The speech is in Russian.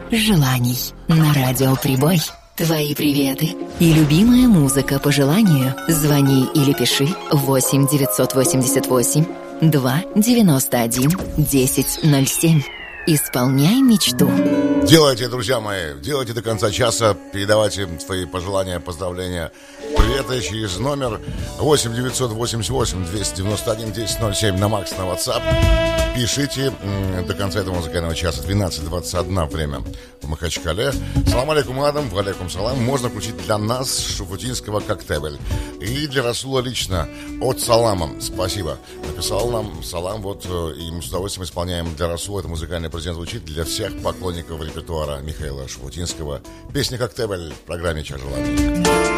желаний на радио Прибой. Твои приветы и любимая музыка по желанию. Звони или пиши 8 988 2 91 1007. Исполняй мечту. Делайте, друзья мои, делайте до конца часа. Передавайте свои пожелания, поздравления, приветы через номер 8 988 291 1007 на Макс на WhatsApp. Пишите до конца этого музыкального часа. 12:21 время в Махачкале. Салам алейкум, Адам, валейкум салам. Можно включить для нас шуфутинского коктебель. И для Расула лично от Салама. Спасибо. Написал нам Салам, вот, и мы с удовольствием исполняем для Расула. Это музыкальный презент звучит для всех поклонников репертуара Михаила Шуфутинского. Песня «Коктебель» в программе «Час желаний».